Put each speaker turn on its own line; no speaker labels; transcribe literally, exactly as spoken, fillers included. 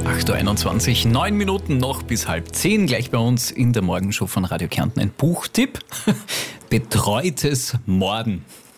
acht Uhr einundzwanzig, neun Minuten noch bis halb zehn. Gleich bei uns in der Morgenshow von Radio Kärnten ein Buchtipp. Betreutes Morden.